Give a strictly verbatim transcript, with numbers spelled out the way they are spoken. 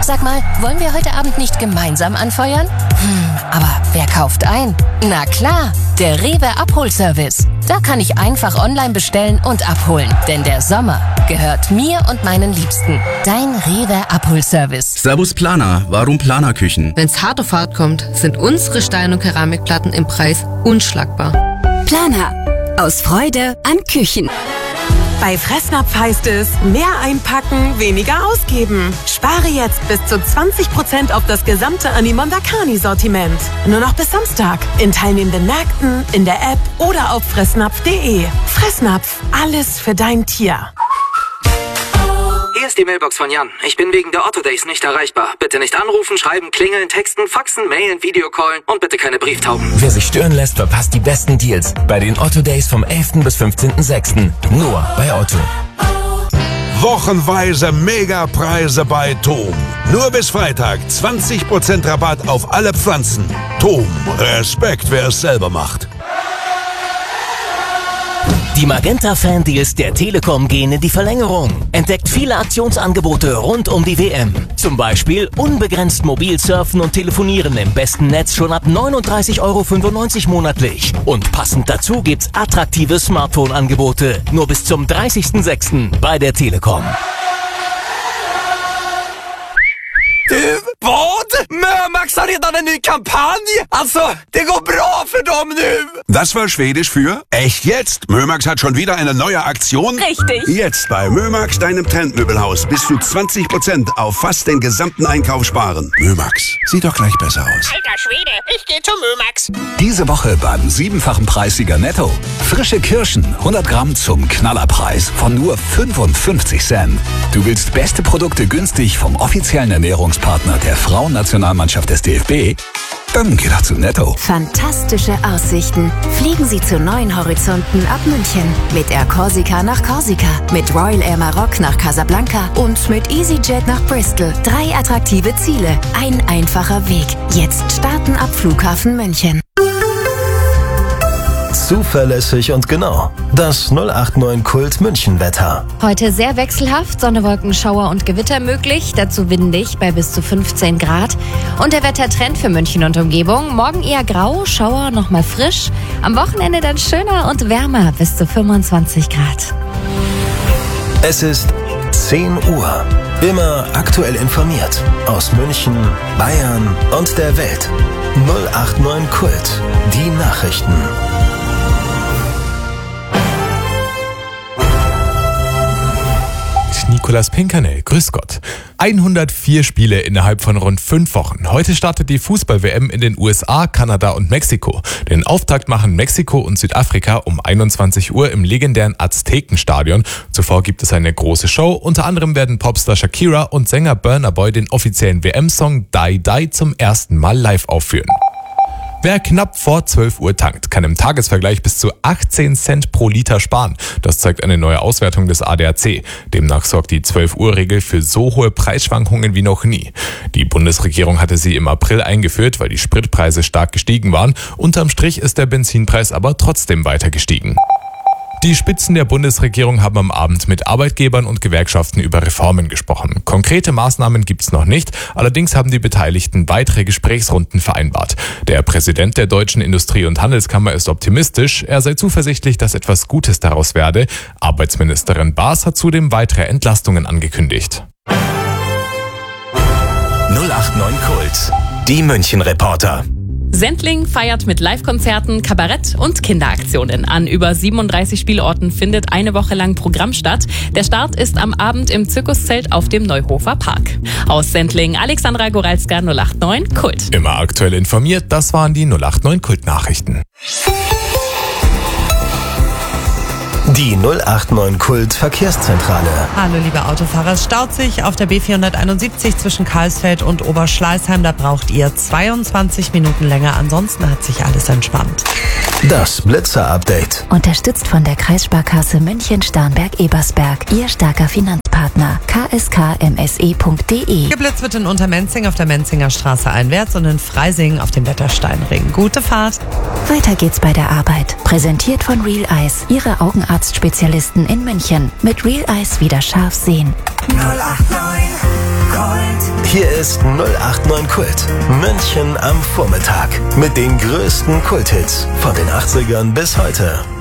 Sag mal, wollen wir heute Abend nicht gemeinsam anfeuern? Hm, aber wer kauft ein? Na klar, der Rewe Abholservice. Da kann ich einfach online bestellen und abholen. Denn der Sommer gehört mir und meinen Liebsten. Dein Rewe Abholservice. Servus Planer, warum Planerküchen? Wenn's hart auf hart kommt, sind unsere Stein- und Keramikplatten im Preis unschlagbar. Planer. Aus Freude an Küchen. Bei Fressnapf heißt es, mehr einpacken, weniger ausgeben. Spare jetzt bis zu zwanzig Prozent auf das gesamte Animondakani-Sortiment. Nur noch bis Samstag. In teilnehmenden Märkten, in der App oder auf fressnapf punkt de. Fressnapf, alles für dein Tier. Hier ist die Mailbox von Jan. Ich bin wegen der Otto Days nicht erreichbar. Bitte nicht anrufen, schreiben, klingeln, texten, faxen, mailen, Videocallen und bitte keine Brieftauben. Wer sich stören lässt, verpasst die besten Deals bei den Otto Days vom elften bis fünfzehnten sechsten Nur bei Otto. Wochenweise Megapreise bei Tom. Nur bis Freitag zwanzig Prozent Rabatt auf alle Pflanzen. Tom, Respekt, wer es selber macht. Die Magenta-Fan-Deals der Telekom gehen in die Verlängerung. Entdeckt viele Aktionsangebote rund um die W M. Zum Beispiel unbegrenzt mobil surfen und telefonieren im besten Netz schon ab neununddreißig Euro fünfundneunzig monatlich. Und passend dazu gibt's attraktive Smartphone-Angebote. Nur bis zum dreißigsten sechsten bei der Telekom. Du, vad? Mömax har redan en ny kampanj! Alltså, det går bra för dem nu! Das war Schwedisch für echt jetzt. Mömax hat schon wieder eine neue Aktion. Richtig. Jetzt bei Mömax, deinem Trendmöbelhaus, bis zu zwanzig Prozent auf fast den gesamten Einkauf sparen. Mömax, sieht doch gleich besser aus. Alter Schwede, ich geh zum Mömax. Diese Woche beim siebenfachen Preissieger Netto. Frische Kirschen, hundert Gramm zum Knallerpreis von nur fünfundfünfzig Cent. Du willst beste Produkte günstig vom offiziellen Ernährungspartner der Frauennationalmannschaft des D F B? Dann geh doch zu Netto. Fantastische Aussichten. Fliegen Sie zu neuen Horizonten ab München. Mit Air Corsica nach Korsika, mit Royal Air Maroc nach Casablanca und mit EasyJet nach Bristol. Drei attraktive Ziele, ein einfacher Weg. Jetzt starten ab Flughafen München. Zuverlässig und genau. Das null acht neun Kult München Wetter. Heute sehr wechselhaft, Sonne, Wolken, Schauer und Gewitter möglich. Dazu windig bei bis zu fünfzehn Grad. Und der Wettertrend für München und Umgebung. Morgen eher grau, Schauer, nochmal frisch. Am Wochenende dann schöner und wärmer bis zu fünfundzwanzig Grad. Es ist zehn Uhr. Immer aktuell informiert. Aus München, Bayern und der Welt. null acht neun Kult. Die Nachrichten. Nicolas Pinkernel, grüß Gott. hundertvier Spiele innerhalb von rund fünf Wochen. Heute startet die Fußball-W M in den U S A, Kanada und Mexiko. Den Auftakt machen Mexiko und Südafrika um einundzwanzig Uhr im legendären Aztekenstadion. Zuvor gibt es eine große Show. Unter anderem werden Popstar Shakira und Sänger Burna Boy den offiziellen W M-Song Die Die zum ersten Mal live aufführen. Wer knapp vor zwölf Uhr tankt, kann im Tagesvergleich bis zu achtzehn Cent pro Liter sparen. Das zeigt eine neue Auswertung des A D A C. Demnach sorgt die zwölf Uhr Regel für so hohe Preisschwankungen wie noch nie. Die Bundesregierung hatte sie im April eingeführt, weil die Spritpreise stark gestiegen waren. Unterm Strich ist der Benzinpreis aber trotzdem weiter gestiegen. Die Spitzen der Bundesregierung haben am Abend mit Arbeitgebern und Gewerkschaften über Reformen gesprochen. Konkrete Maßnahmen gibt's noch nicht, allerdings haben die Beteiligten weitere Gesprächsrunden vereinbart. Der Präsident der Deutschen Industrie- und Handelskammer ist optimistisch, er sei zuversichtlich, dass etwas Gutes daraus werde. Arbeitsministerin Baas hat zudem weitere Entlastungen angekündigt. null acht neun Kult. Die München-Reporter. Sendling feiert mit Live-Konzerten, Kabarett und Kinderaktionen. An über siebenunddreißig Spielorten findet eine Woche lang Programm statt. Der Start ist am Abend im Zirkuszelt auf dem Neuhofer Park. Aus Sendling, Alexandra Goralska, null acht neun Kult. Immer aktuell informiert, das waren die null acht neun Kult-Nachrichten. Die null acht neun Kult Verkehrszentrale. Hallo liebe Autofahrer, es staut sich auf der B vierhunderteinundsiebzig zwischen Karlsfeld und Oberschleißheim. Da braucht ihr zweiundzwanzig Minuten länger, ansonsten hat sich alles entspannt. Das Blitzer-Update. Unterstützt von der Kreissparkasse München-Starnberg-Ebersberg. Ihr starker Finanzpartner. k s k m s e punkt d e. Geblitzt wird in Untermenzing auf der Menzinger Straße einwärts und in Freising auf dem Wettersteinring. Gute Fahrt. Weiter geht's bei der Arbeit. Präsentiert von Real Eyes. Ihre Augenarztspezialisten in München. Mit Real Eyes wieder scharf sehen. null acht neun Gold. Hier ist null acht neun Kult. München am Vormittag. Mit den größten Kulthits von den achtzigern bis heute.